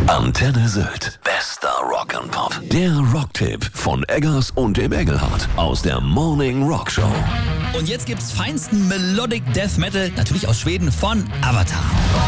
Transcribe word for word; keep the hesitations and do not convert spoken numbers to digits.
Antenne Sylt. Bester Rock'n'Pop. Der Rocktipp von Eggers und dem Engelhardt aus der Morning Rock Show. Und jetzt gibt's feinsten Melodic Death Metal, natürlich aus Schweden, von Avatar.